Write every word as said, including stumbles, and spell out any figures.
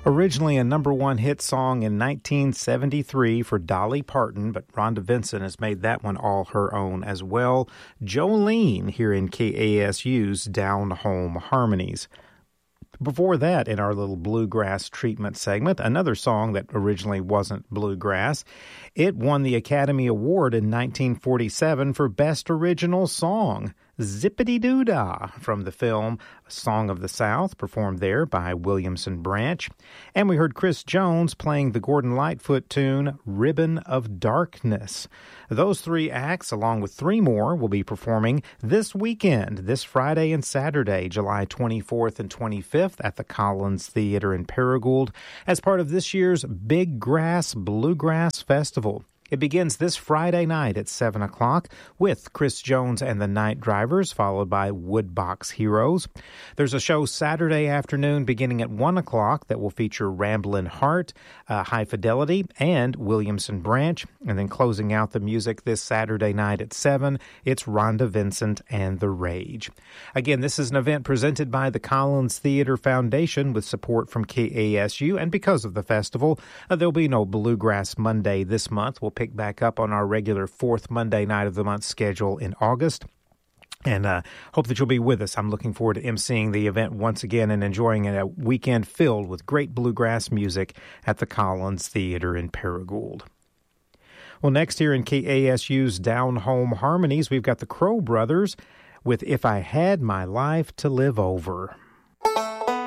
Originally a number one hit song in nineteen seventy-three for Dolly Parton, but Rhonda Vincent has made that one all her own as well. Jolene here in K A S U's Down Home Harmonies. Before that, in our little bluegrass treatment segment, another song that originally wasn't bluegrass. It won the Academy Award in nineteen forty-seven for Best Original Song. Zippity-Doo-Dah from the film Song of the South, performed there by Williamson Branch. And we heard Chris Jones playing the Gordon Lightfoot tune, Ribbon of Darkness. Those three acts, along with three more, will be performing this weekend, this Friday and Saturday, July twenty-fourth and twenty-fifth at the Collins Theater in Paragould as part of this year's Big Grass Bluegrass Festival. It begins this Friday night at seven o'clock with Chris Jones and the Night Drivers, followed by Woodbox Heroes. There's a show Saturday afternoon beginning at one o'clock that will feature Ramblin' Heart, uh, High Fidelity, and Williamson Branch. And then closing out the music this Saturday night at seven, it's Rhonda Vincent and The Rage. Again, this is an event presented by the Collins Theater Foundation with support from K A S U. And because of the festival, uh, there'll be no Bluegrass Monday this month. We'll pick back up on our regular fourth Monday night of the month schedule in August. And uh, hope that you'll be with us. I'm looking forward to emceeing the event once again and enjoying a weekend filled with great bluegrass music at the Collins Theater in Paragould. Well, next here in K A S U's Down Home Harmonies, we've got the Crow Brothers with If I Had My Life to Live Over.